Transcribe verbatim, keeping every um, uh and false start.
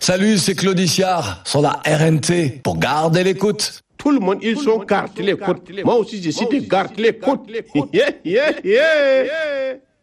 Salut, c'est Claudiciard, sur la R N T, pour garder l'écoute. Tout le monde, ils sont garde l'écoute. Moi aussi, j'ai cité garde l'écoute. Yeah, yeah, yeah.